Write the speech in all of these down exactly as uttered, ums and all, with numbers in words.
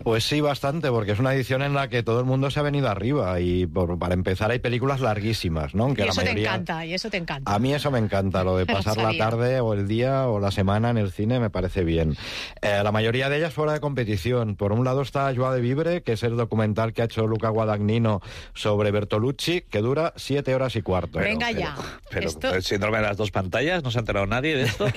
Pues sí, bastante, porque es una edición en la que todo el mundo se ha venido arriba y por, para empezar hay películas larguísimas, ¿no? Aunque y eso la mayoría... te encanta, y eso te encanta. A mí eso me encanta, lo de pasar la tarde o el día o la semana en el cine me parece bien. Eh, la mayoría de ellas fuera de competición. Por un lado está Joie de Vivre, que es el documental que ha hecho Luca Guadagnino sobre Bertolucci, que dura siete horas y cuarto. Venga pero, ya. Pero, pero esto... el síndrome de las dos pantallas, ¿no se ha enterado nadie de esto?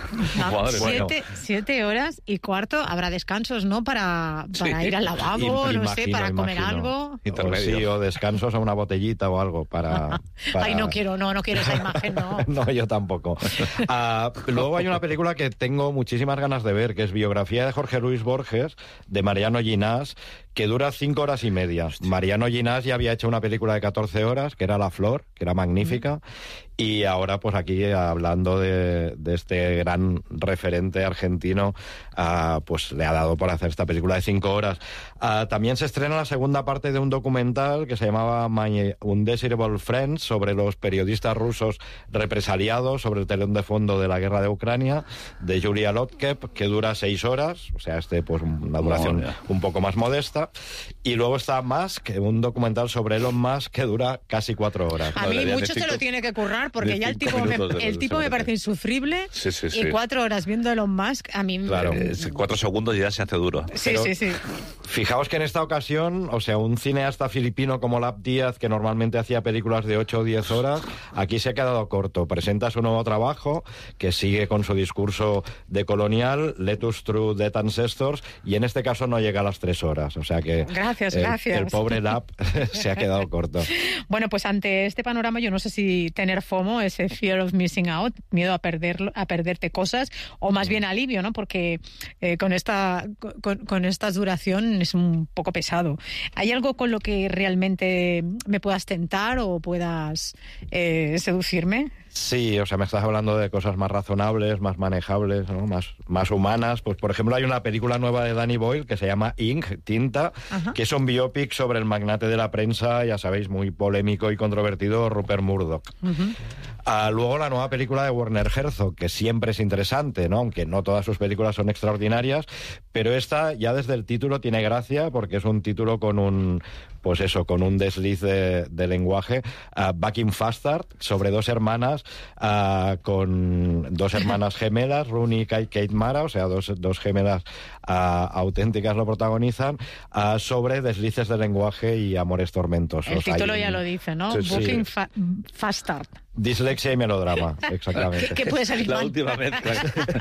No, Madre, siete, bueno. siete horas y cuarto, habrá descansos, ¿no? Para, para Sí. ir al lavabo, I- no imagino, sé, para comer imagino. algo. O sí, o descansos a una botellita o algo para... para... Ay, no quiero, no, no quiero esa imagen, no. No, yo tampoco. Uh, luego hay una película que tengo muchísimas ganas de ver, que es Biografía de Jorge Luis Borges, de Mariano Ginás, que dura cinco horas y media. Mariano Ginás ya había hecho una película de catorce horas, que era La Flor, que era magnífica, mm. y ahora pues aquí hablando de, de este gran referente argentino, uh, pues le ha dado por hacer esta película de cinco horas. Uh, también se estrena la segunda parte de un documental que se llamaba My Undesirable Friends, sobre los periodistas rusos represaliados, sobre el telón de fondo de la guerra de Ucrania, de Julia Lotkev, que dura seis horas, o sea, este pues una duración oh, un poco más modesta. Y luego está Musk, un documental sobre Elon Musk que dura casi cuatro horas. A mí Madre mucho se lo tiene que currar, porque ya el tipo me, el tipo me parece insufrible, sí, sí, sí. y cuatro horas viendo Elon Musk, a mí... Claro, me... cuatro segundos ya se hace duro. Sí, Pero, sí, sí. Fijaos que en esta ocasión, o sea, un cineasta filipino como Lap Díaz, que normalmente hacía películas de ocho o diez horas, aquí se ha quedado corto. Presenta su nuevo trabajo, que sigue con su discurso de colonial, Let Us Through Dead Ancestors, y en este caso no llega a las tres horas. O sea que gracias, el, gracias. el pobre Lap se ha quedado corto. Bueno, pues ante este panorama yo no sé si tener FOMO, ese fear of missing out, miedo a perderlo, a perderte cosas, o más bien alivio, ¿no? Porque eh, con esta con, con esta duración es un poco pesado. ¿Hay algo con lo que realmente me puedas tentar o puedas eh, seducirme? Sí, o sea, me estás hablando de cosas más razonables, más manejables, ¿no? más, más humanas. Pues, por ejemplo, hay una película nueva de Danny Boyle que se llama Ink, Tinta, Ajá. que es un biopic sobre el magnate de la prensa, ya sabéis, muy polémico y controvertido, Rupert Murdoch. Uh-huh. Ah, luego la nueva película de Werner Herzog, que siempre es interesante, ¿no? Aunque no todas sus películas son extraordinarias, pero esta ya desde el título tiene gracia, porque es un título con un, pues eso, con un desliz de, de lenguaje. Uh, Back in Fastard, sobre dos hermanas, uh, con dos hermanas gemelas, Rooney y Kate Mara, o sea, dos, dos gemelas uh, auténticas lo protagonizan, uh, sobre deslices de lenguaje y amores tormentosos. El título Hay, ya lo dice, ¿no? Sí, Back sí. in fa- Fastard. Dislexia y melodrama, exactamente. ¿Qué, qué puede salir La mal? última mezcla.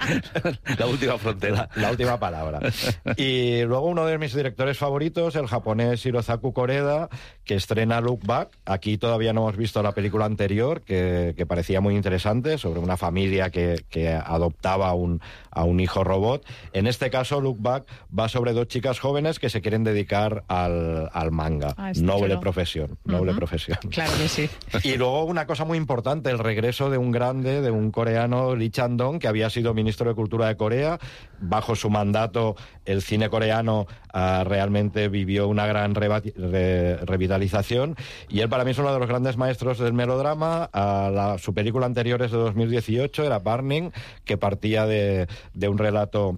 La última frontera. La, la última palabra. Y luego uno de mis directores favoritos, el japonés Hirozaku Koreda, que estrena Look Back. Aquí todavía no hemos visto la película anterior, que, que parecía muy interesante, sobre una familia que, que adoptaba a un, a un hijo robot. En este caso, Look Back va sobre dos chicas jóvenes que se quieren dedicar al, al manga. Ah, noble chulo. profesión. Noble uh-huh. profesión. Claro que sí. Y luego una cosa muy importante, el regreso de un grande, de un coreano, Lee Chang-dong, que había sido ministro de Cultura de Corea. Bajo su mandato, el cine coreano uh, realmente vivió una gran reba- re- revitalización, y él para mí es uno de los grandes maestros del melodrama. Uh, la, su película anterior es de dos mil dieciocho, era Burning, que partía de, de un relato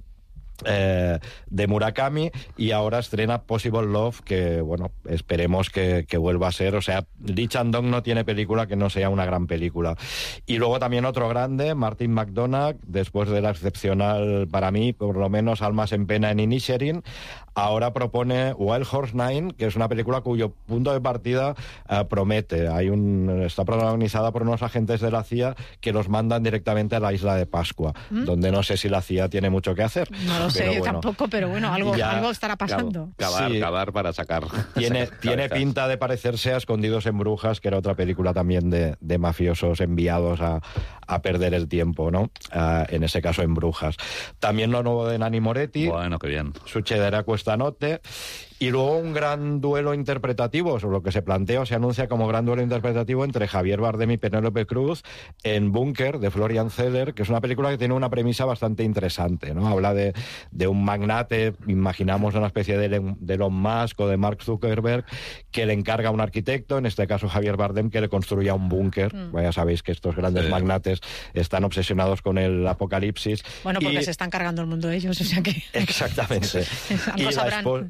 Eh, de Murakami, y ahora estrena Possible Love, que bueno, esperemos que, que vuelva a ser, o sea, Lee Chang-dong no tiene película que no sea una gran película. Y luego también otro grande, Martin McDonagh, después de la excepcional, para mí, por lo menos, Almas en pena en Inisherin, ahora propone Wild Horse Nine, que es una película cuyo punto de partida uh, promete. Hay un, está protagonizada por unos agentes de la C I A que los mandan directamente a la isla de Pascua, ¿Mm? donde no sé si la C I A tiene mucho que hacer. No lo sé, yo bueno, tampoco, pero bueno, algo, ya, algo estará pasando. Cavar, sí. cavar para sacar. Tiene, tiene pinta de parecerse a Escondidos en Brujas, que era otra película también de, de mafiosos enviados a, a perder el tiempo, ¿no? Uh, en ese caso en Brujas. También lo nuevo de Nanni Moretti. Bueno, qué bien. Succederà questa notte. Y luego un gran duelo interpretativo, sobre lo que se plantea o se anuncia como gran duelo interpretativo entre Javier Bardem y Penélope Cruz en Bunker, de Florian Zeller, que es una película que tiene una premisa bastante interesante, ¿no? Habla de, de un magnate, imaginamos una especie de, de Elon Musk o de Mark Zuckerberg, que le encarga a un arquitecto, en este caso Javier Bardem, que le construya un búnker. Mm. Ya sabéis que estos grandes sí. magnates están obsesionados con el apocalipsis. Bueno, porque y... se están cargando el mundo ellos, o sea que... Exactamente. y la, espo-